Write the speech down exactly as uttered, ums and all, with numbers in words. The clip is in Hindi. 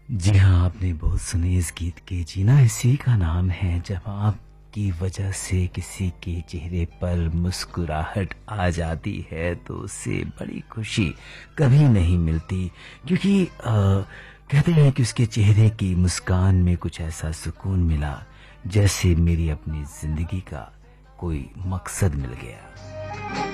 जी हाँ, आपने बहुत सुने इस गीत के जीना इसी का नाम है। जब आपकी वजह से किसी के चेहरे पर मुस्कुराहट आ जाती है तो उससे बड़ी खुशी कभी नहीं मिलती, क्योंकि अ, कहते हैं कि उसके चेहरे की मुस्कान में कुछ ऐसा सुकून मिला जैसे मेरी अपनी जिंदगी का कोई मकसद मिल गया।